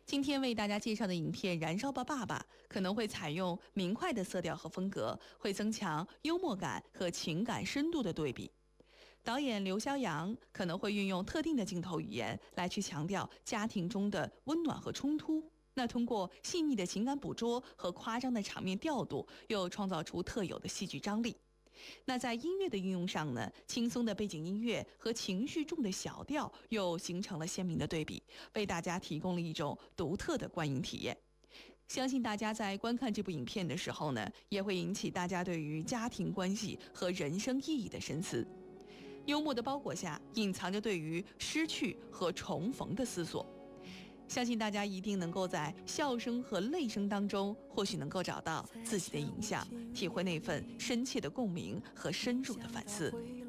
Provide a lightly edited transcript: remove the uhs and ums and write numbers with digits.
今天为大家介绍的影片《燃烧吧爸爸》可能会采用明快的色调和风格，会增强幽默感和情感深度的对比。导演刘肖阳可能会运用特定的镜头语言来去强调家庭中的温暖和冲突，那通过细腻的情感捕捉和夸张的场面调度，又创造出特有的戏剧张力。那在音乐的运用上呢，轻松的背景音乐和情绪重的小调又形成了鲜明的对比，为大家提供了一种独特的观影体验。相信大家在观看这部影片的时候呢，也会引起大家对于家庭关系和人生意义的深思。幽默的包裹下，隐藏着对于失去和重逢的思索。相信大家一定能够在笑声和泪声当中，或许能够找到自己的影像，体会那份深切的共鸣和深入的反思。